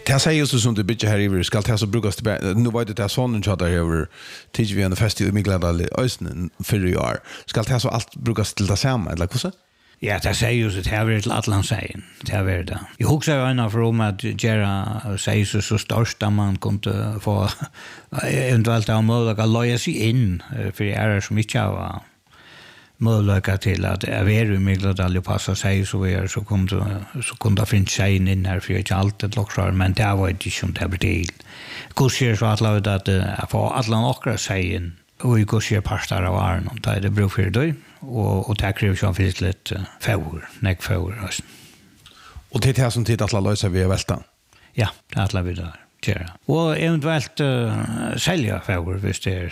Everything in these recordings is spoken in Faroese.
Det säger just som du bitch här över ska det så brukas nu var det sån chatta över till vi en festival i Migladal Östen för i år. Ska det så allt brukas till det samma eller hur så? Ja, det säger ju så det här till Atlantssägen. Det här är det. Jag huxar ju ena för om att göra sig så störst att man kunde få eventuellt ha möjlighet att löja sig in för det är som inte har möjlighet till att vara i Migladal och passa sig så kunde finna sig in här för inte allt ett lockrar, men det var inte som det blir till. Kurser så att få Atlant åkra sig in och i kurser pastar av Arnon, där det beror för det. Och det krävs ju finns lite fågor. Och det är det som tid att lösa vi välta? Ja, det är alla vi där. Tjera. Och eventuellt sälja fågor hvis det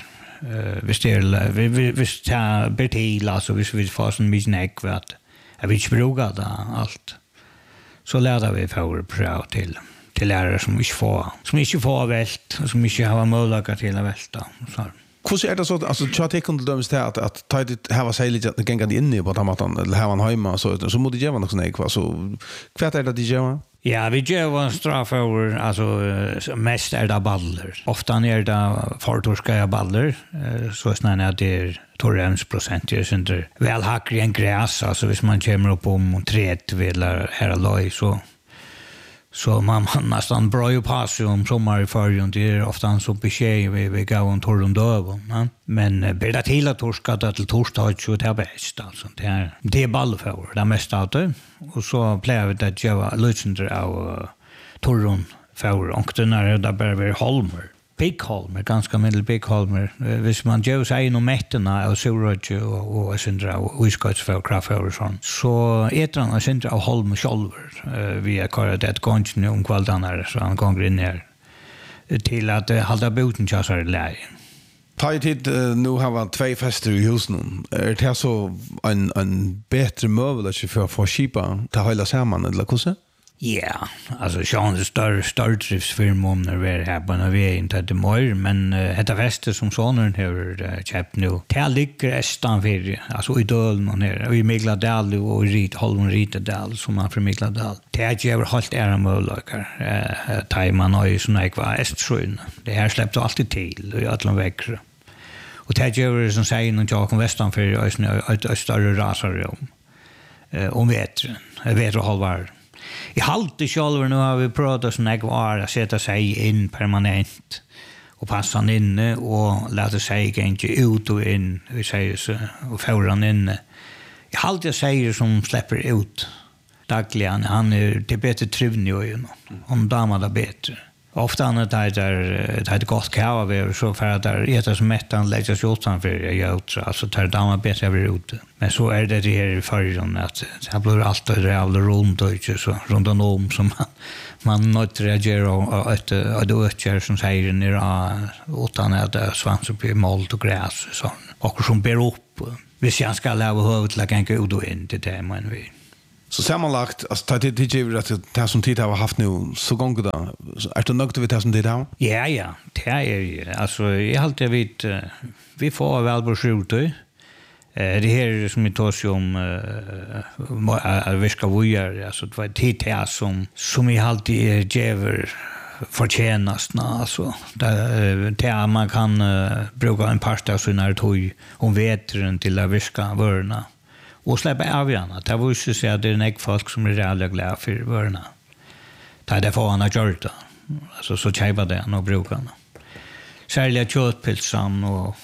blir till, alltså hvis vi får sån mycket näck för att vi inte brukar det allt. Så lärde vi fågor bra till lärare som inte får vält, som inte har möjlighet till att välta. Så. Hur är det så alltså jag tycker inte döms det att ta det här var sig lite gängande inne på tamatan eller här var hemma så måste ge något sånt kvar så kvart är det de gör. Ja, vi gör en straff över alltså mest är det baller. Ofta är det förtorska baller så snarare att det är 12% är inte väl hackrig en gräs alltså hvis man kommer upp om 3 eller här loj så man nästan bra ju pass om sommar i förrjun det är ofta så besked vi går en torr döv men blir det till att torska till torsdag så det är bäst alltså det är ballfår det mesta av det och så plejer vi det göra lösningar av torron för och den är där bara holmer Pickholmer, ganska medel Pickholmer. Hvis man gör sig inom mätterna av surröj och syndra och uskottsför kraftför och sånt. Så äter han syndra av holm själver. Vi har kallat det gången om kvällarna så han går in här till att hålla boten tjassar i läge. Ta i tid nu har vi 2 fester i husen. Är det så en bättre möbel för att få skipa till hela samman eller hur? Ja, alltså Sean större driftsfirma om när vi är här på en väg inte det mer, men detta fester som sonen har köpt nu. Det ligger nästan för, alltså i Dölen och ner, i Migladal och i Holm Ritedal som man från Migladal. Det ger helt era möjligheter. Tajman har ju såna kvar Eströn. Det här släppte alltid till och jag till väckre. Och det gör som säger någon jag kom västan för ett större rasare om vetren. Vetre halvar. I halte själva nu har vi pratat som jag var att sätta sig in permanent och passa han inne och låta sig inte ut och in vi säger så och föra han inne. I halte säger som släpper ut dagligen han är det bättre trivnig ju om damer är bättre. Ofta när det är gott kava så för att det äter som mättan lägger sig utanför jag ut alltså tar damer bättre över ute. Men så är det här i förrjun att det blir alltid jävla runt och inte så runt om som man not reagerar att det ökar som säger ner utan att det svans upp i mold och gräs så och som ber upp. Hvis jag ska leva huvudet lägga en ut och in till det men vi. Så sammanlagt, alltså det är att det som tid har haft nu så gånger då. Är det nöjt vid det som tid har? Ja, det är ju. Alltså, jag har alltid vet, vi får väl besluta. Det här som vi tar sig om att vi ska vara, alltså det var tid som vi alltid ger förtjänast. Alltså, där man kan bruka en par av sina tog om vetren till att viska vörna. Och släppa av gärna. Det var ju så att det är en folk som är reellt glada för vörna. Det är därför han har gjort det. Alltså så tjejvar det och brukar han. Särskilt köttpilsan och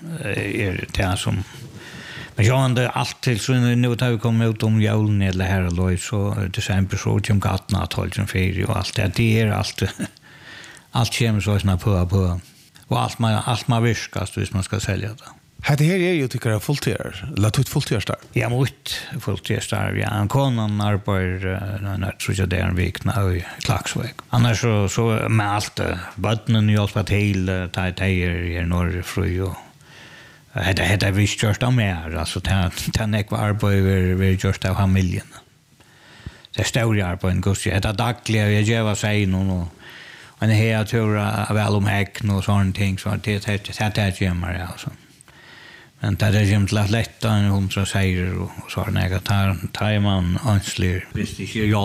det som... Men jag har inte alltid, så nu har vi kommit ut om julen eller här och loj, så till exempel så till gattorna att hålla sin ferie och allt det. Det är allt kommer så snabbt på. Och allt man viskas hvis man ska sälja det. Det här är ju tycker jag fulltidar. Låt ut fulltidarstar. Ja, mot fulltidarstar. Ja, konan arbetar när tror jag det är en vecka i Klaxväg. Annars så med allt vattnen hjälpa till är norrfru och det vi just av mer alltså ta nekva arbetar vi just av familjen. Det stora arbetet går det dagliga jag ger vad säger någon och en här tror väl om häcken och sånt ting så det gömmer alltså. Men det är ju inte lätt än hon så säger och så har jag tar man ansvar. Visst det är hjälp.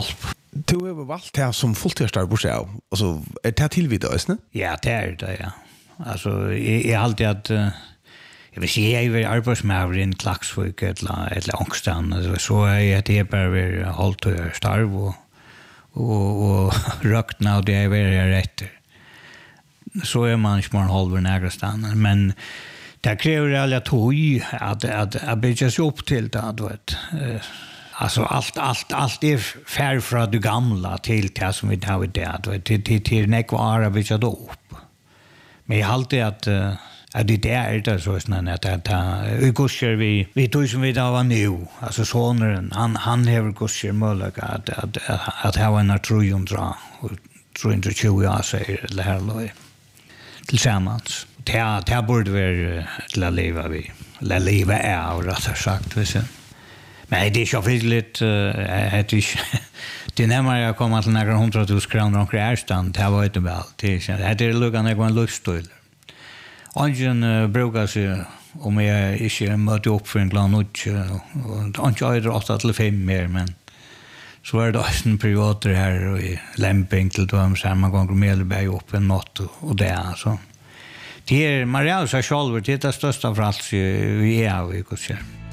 Du har valt det som fulltidsstarv på sig, alltså är det tillvidare, inte? Ja, det är det, ja. Alltså, jag har alltid att... Jag vill säga jag är arbetsmäver i en klacksvik eller ångstan, så är jag att det bara hållt och starv och rökna och det är väl rätt. Så är man inte halver nägrastan, men det kräver alla tog att bygga sig upp till det, du vet. Alltså allt är färg från det gamla till det som vi har i det, till nekvar att bygga det upp. Men jag har alltid att det är så att vi gosser vi tog som vi då var nu, alltså sonaren, han har gosser möjlighet att ha en 320 år säger det här loj tillsammans. Det borde vara till att leva vi. Eller leva är rättare sagt. Men det är så fylligt det är närmare jag kommer till några 100 000 kronor och ärstand. Det var inte väl. Det är luggan en luststöld. Ingen brukar sig om jag inte möter upp för en glad nutt. Och inte öder 8 till 5 mer, men så var det en privater här och i lämping till dem samma gånger Melberg upp en natt och det alltså. Det är Maria så själv det är det största för allt vi är av i